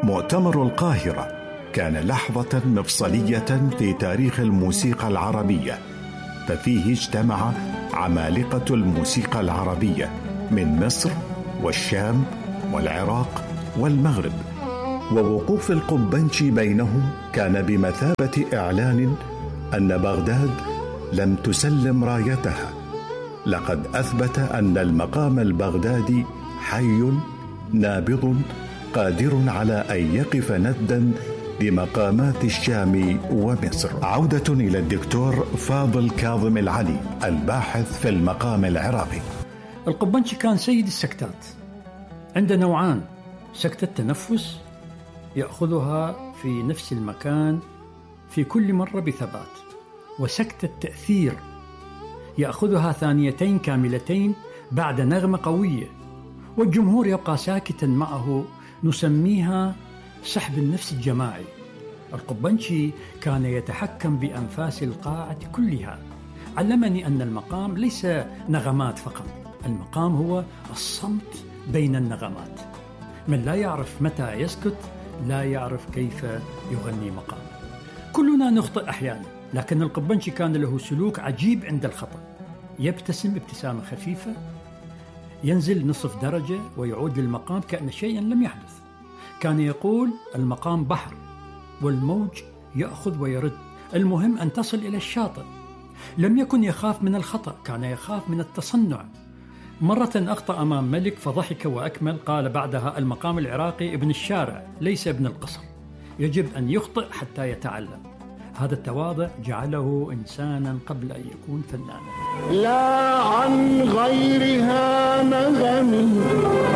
مؤتمر القاهرة كان لحظة مفصلية في تاريخ الموسيقى العربية، ففيه اجتمع عمالقة الموسيقى العربية من مصر والشام والعراق والمغرب، ووقوف القبنشي بينهم كان بمثابة إعلان أن بغداد لم تسلم رايتها. لقد أثبت أن المقام البغدادي حي نابض قادر على أن يقف نداً بمقامات الشام ومصر. عودة إلى الدكتور فاضل كاظم العلي الباحث في المقام العراقي. القبنشي كان سيد السكتات، عنده نوعان: سكتة تنفس يأخذها في نفس المكان في كل مرة بثبات، وسكتة تأثير يأخذها ثانيتين كاملتين بعد نغمة قوية والجمهور يبقى ساكتا معه، نسميها سحب النفس الجماعي. القبنشي كان يتحكم بأنفاس القاعة كلها. علمني أن المقام ليس نغمات فقط، المقام هو الصمت بين النغمات. من لا يعرف متى يسكت لا يعرف كيف يغني مقام. كلنا نخطئ أحيانا، لكن القبنشي كان له سلوك عجيب عند الخطأ. يبتسم ابتسامة خفيفة، ينزل نصف درجة ويعود للمقام كأن شيئا لم يحدث. كان يقول: المقام بحر والموج يأخذ ويرد، المهم أن تصل إلى الشاطئ. لم يكن يخاف من الخطأ، كان يخاف من التصنع. مرة أخطأ أمام ملك فضحك وأكمل، قال بعدها: المقام العراقي ابن الشارع ليس ابن القصر، يجب أن يخطئ حتى يتعلم. هذا التواضع جعله إنسانا قبل أن يكون فنانا. لا عن غيرها نغمي